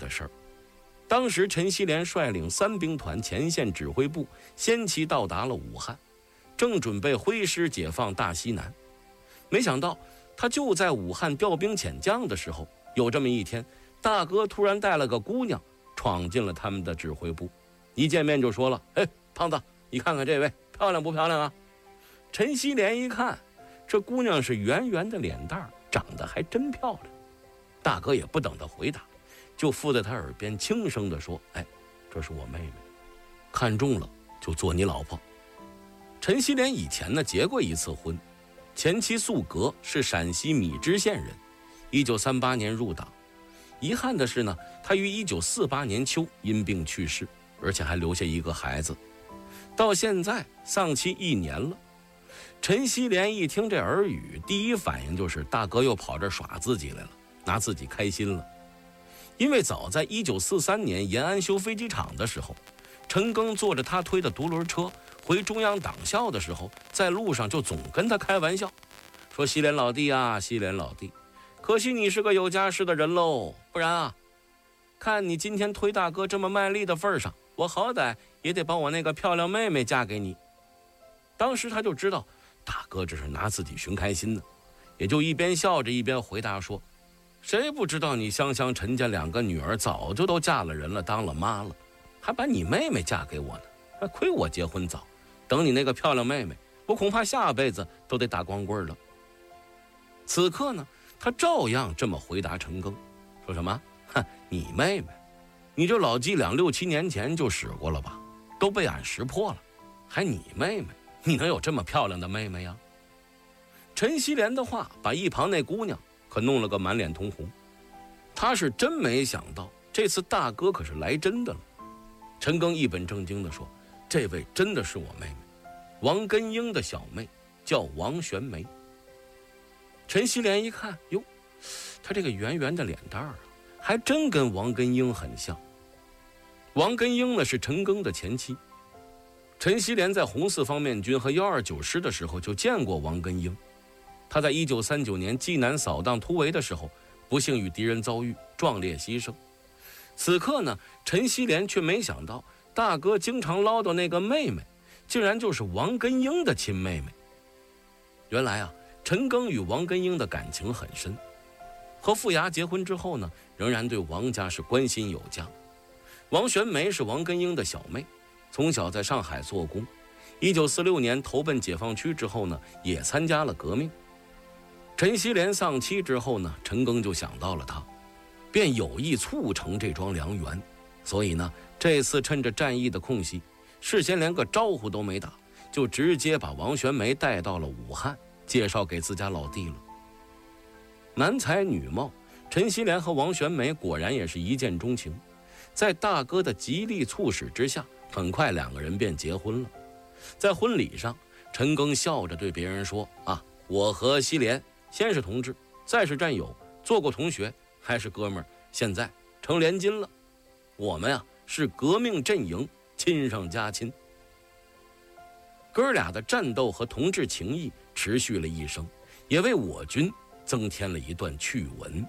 的事儿。当时陈锡联率领3兵团前线指挥部先期到达了武汉，正准备挥师解放大西南。没想到他就在武汉调兵遣将的时候，有这么一天，大哥突然带了个姑娘闯进了他们的指挥部，一见面就说了：“哎，胖子，你看看这位漂亮不漂亮啊？”陈锡联一看，这姑娘是圆圆的脸蛋，长得还真漂亮。大哥也不等他回答，就附在他耳边轻声地说：“哎，这是我妹妹，看中了就做你老婆。”陈锡联以前呢结过一次婚，前妻素格是陕西米脂县人，1938年入党。遗憾的是呢，他于1948年秋因病去世，而且还留下一个孩子，到现在丧妻1年了。陈锡联一听这耳语，第一反应就是大哥又跑这耍自己来了，拿自己开心了。因为早在1943年延安修飞机场的时候，陈赓坐着他推的独轮车回中央党校的时候，在路上就总跟他开玩笑，说：“锡联老弟啊，锡联老弟，可惜你是个有家室的人喽，不然啊，看你今天推大哥这么卖力的份上，我好歹也得把我那个漂亮妹妹嫁给你。”当时他就知道大哥这是拿自己寻开心呢，也就一边笑着一边回答说：“谁不知道你香香陈家2个女儿早就都嫁了人了，当了妈了，还把你妹妹嫁给我呢，亏我结婚早，等你那个漂亮妹妹，我恐怕下辈子都得打光棍了。”此刻呢，他照样这么回答陈赓，说什么：“你妹妹，你这老伎俩6、7年前就使过了吧，都被俺识破了，还你妹妹，你能有这么漂亮的妹妹呀？”陈锡联的话把一旁那姑娘可弄了个满脸通红，他是真没想到这次大哥可是来真的了。陈赓一本正经地说：“这位真的是我妹妹，王根英的小妹，叫王玄梅。”陈锡联一看，哟，她这个圆圆的脸蛋啊，还真跟王根英很像。王根英呢是陈赓的前妻，陈锡联在红四方面军和129师的时候就见过王根英。他在1939年济南扫荡突围的时候，不幸与敌人遭遇，壮烈牺牲。此刻呢，陈锡联却没想到大哥经常唠叨那个妹妹，竟然就是王根英的亲妹妹。原来啊，陈赓与王根英的感情很深，和傅牙结婚之后呢，仍然对王家是关心有加。王玄梅是王根英的小妹，从小在上海做工，1946年投奔解放区之后呢，也参加了革命。陈锡联丧妻之后呢，陈赓就想到了他，便有意促成这桩良缘。所以呢，这次趁着战役的空隙，事先连个招呼都没打，就直接把王玄梅带到了武汉，介绍给自家老弟了。男才女貌，陈锡联和王玄梅果然也是一见钟情，在大哥的极力促使之下，很快2个人便结婚了。在婚礼上，陈赓笑着对别人说：“啊，我和锡联先是同志，再是战友，做过同学，还是哥们儿，现在成连襟了。我们啊是革命阵营，亲上加亲。”哥俩的战斗和同志情谊持续了一生，也为我军增添了一段趣闻。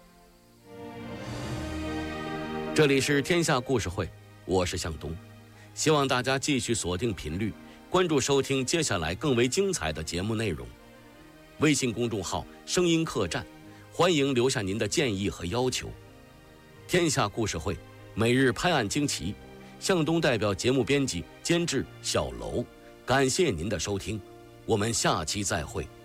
这里是天下故事会，我是向东，希望大家继续锁定频率，关注收听接下来更为精彩的节目内容。微信公众号声音客栈，欢迎留下您的建议和要求。天下故事会每日拍案惊奇，向东代表节目编辑监制小楼，感谢您的收听，我们下期再会。